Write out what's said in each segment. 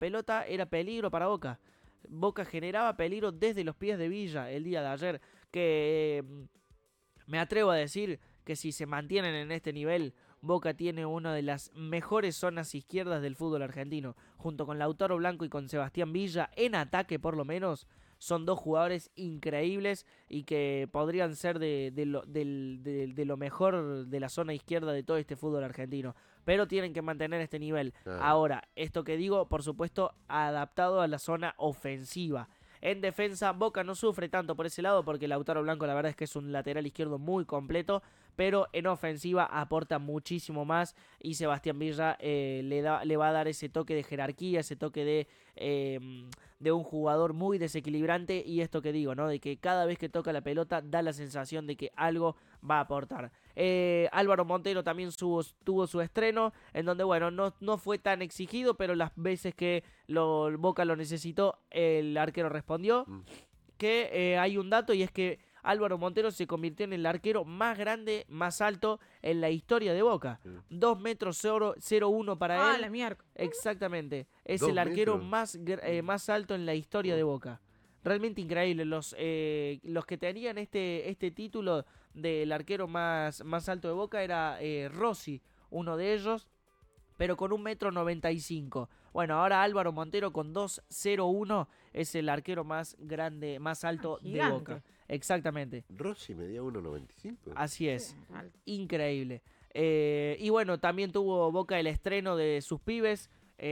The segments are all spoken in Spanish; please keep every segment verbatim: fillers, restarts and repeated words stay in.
pelota era peligro para Boca. Boca generaba peligro desde los pies de Villa el día de ayer, que eh, me atrevo a decir que si se mantienen en este nivel, Boca tiene una de las mejores zonas izquierdas del fútbol argentino, junto con Lautaro Blanco y con Sebastián Villa, en ataque por lo menos. Son dos jugadores increíbles y que podrían ser de, de, lo, de, de, de lo mejor de la zona izquierda de todo este fútbol argentino. Pero tienen que mantener este nivel. Claro. Ahora, esto que digo, por supuesto, adaptado a la zona ofensiva. En defensa, Boca no sufre tanto por ese lado porque Lautaro Blanco la verdad es que es un lateral izquierdo muy completo, pero en ofensiva aporta muchísimo más y Sebastián Villa eh, le, da, le va a dar ese toque de jerarquía, ese toque de, eh, de un jugador muy desequilibrante y esto que digo, ¿no? De que cada vez que toca la pelota da la sensación de que algo va a aportar. Eh, Álvaro Montero también subo, tuvo su estreno, en donde, bueno, no, no fue tan exigido, pero las veces que lo, Boca lo necesitó, el arquero respondió. Mm. Que eh, hay un dato y es que Álvaro Montero se convirtió en el arquero más grande, más alto en la historia de Boca. Sí. dos metros cero uno para ah, él. La mierda. Exactamente. Es el arquero más, eh, más alto en la historia oh. de Boca. Realmente increíble. Los, eh, los que tenían este, este título del arquero más, más alto de Boca era eh, Rossi, uno de ellos, pero con un metro noventa y cinco. Bueno, ahora Álvaro Montero con dos cero uno es el arquero más grande, más alto ah, de Boca. Exactamente. Rossi medía uno noventa y cinco. Así es. Sí, increíble. Eh, y bueno, también tuvo Boca el estreno de sus pibes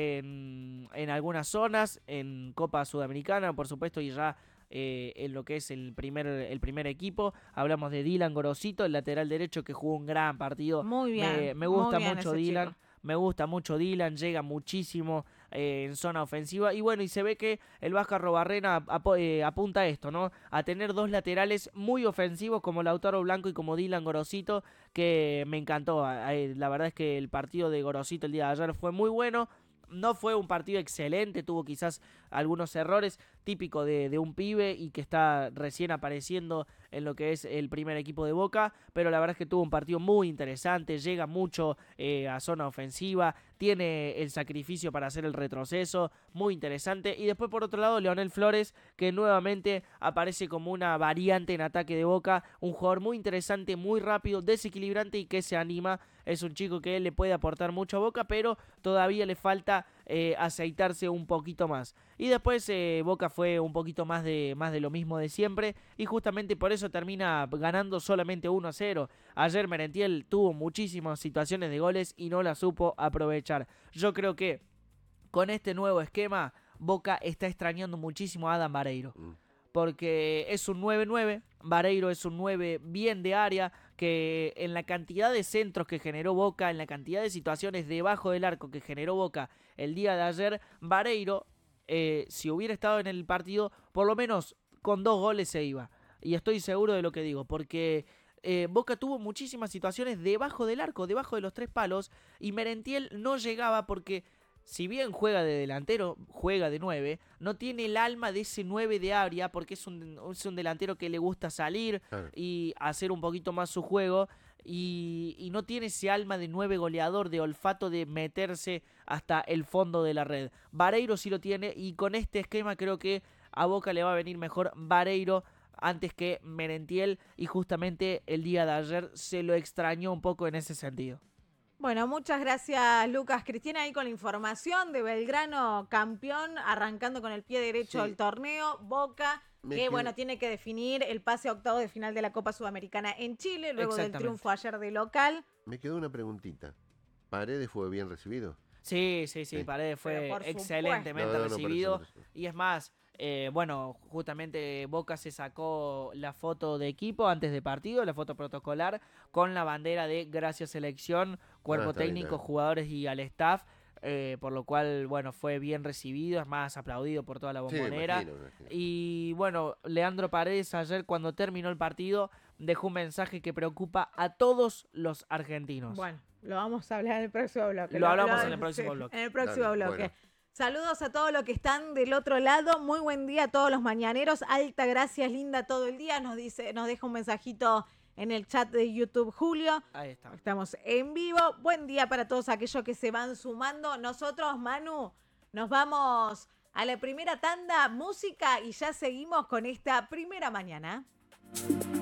en, en algunas zonas, en Copa Sudamericana, por supuesto, y ya eh, en lo que es el primer, el primer equipo. Hablamos de Dylan Gorosito, el lateral derecho que jugó un gran partido. Muy bien. Me, me gusta muy bien mucho Dylan. Chico. Me gusta mucho Dylan, llega muchísimo eh, en zona ofensiva. Y bueno, y se ve que el Vasco Arrobarrena ap eh, apunta a esto, ¿no? A tener dos laterales muy ofensivos como Lautaro Blanco y como Dylan Gorosito, que me encantó. Eh, la verdad es que el partido de Gorosito el día de ayer fue muy bueno. No fue un partido excelente, tuvo quizás algunos errores típicos de, de un pibe y que está recién apareciendo en lo que es el primer equipo de Boca, pero la verdad es que tuvo un partido muy interesante, llega mucho eh, a zona ofensiva, tiene el sacrificio para hacer el retroceso, muy interesante. Y después por otro lado Leonel Flores, que nuevamente aparece como una variante en ataque de Boca, un jugador muy interesante, muy rápido, desequilibrante y que se anima. Es un chico que le puede aportar mucho a Boca, pero todavía le falta eh, aceitarse un poquito más. Y después eh, Boca fue un poquito más de, más de lo mismo de siempre y justamente por eso termina ganando solamente uno a cero. Ayer Merentiel tuvo muchísimas situaciones de goles y no las supo aprovechar. Yo creo que con este nuevo esquema Boca está extrañando muchísimo a Adam Vareiro. Mm. Porque es un nueve nueve, Vareiro es un nueve bien de área, que en la cantidad de centros que generó Boca, en la cantidad de situaciones debajo del arco que generó Boca el día de ayer, Vareiro, eh, si hubiera estado en el partido, por lo menos con dos goles se iba. Y estoy seguro de lo que digo, porque eh, Boca tuvo muchísimas situaciones debajo del arco, debajo de los tres palos, y Merentiel no llegaba porque si bien juega de delantero, juega de nueve, no tiene el alma de ese nueve de área porque es un, es un delantero que le gusta salir claro. y hacer un poquito más su juego y, y no tiene ese alma de nueve goleador, de olfato de meterse hasta el fondo de la red. Vareiro sí lo tiene y con este esquema creo que a Boca le va a venir mejor Vareiro antes que Merentiel y justamente el día de ayer se lo extrañó un poco en ese sentido. Bueno, muchas gracias Lucas. Cristina ahí con la información de Belgrano campeón, arrancando con el pie derecho sí. el torneo, Boca, Me que quedo... bueno, tiene que definir el pase a octavos de final de la Copa Sudamericana en Chile, luego del triunfo ayer de local. Me quedó una preguntita, ¿Paredes fue bien recibido? Sí, sí, sí, sí. Paredes fue excelentemente no, no, no, recibido, eso, y es más... Eh, bueno, justamente Boca se sacó la foto de equipo antes de partido, la foto protocolar, con la bandera de Gracias Selección, cuerpo ah, técnico, bien, jugadores y al staff, eh, por lo cual, bueno, fue bien recibido, es más, aplaudido por toda la bombonera. Sí, me imagino, me imagino. Y bueno, Leandro Paredes ayer cuando terminó el partido dejó un mensaje que preocupa a todos los argentinos. Bueno, lo vamos a hablar en el próximo bloque. Lo, lo hablamos hablamos en el próximo sí, bloque. En el próximo Dale, bloque. Bueno. Saludos a todos los que están del otro lado. Muy buen día a todos los mañaneros. Alta gracias, linda todo el día. Nos dice, nos deja un mensajito en el chat de YouTube Julio. Ahí está. Estamos en vivo. Buen día para todos aquellos que se van sumando. Nosotros, Manu, Nos vamos a la primera tanda, música, y ya seguimos con esta primera mañana.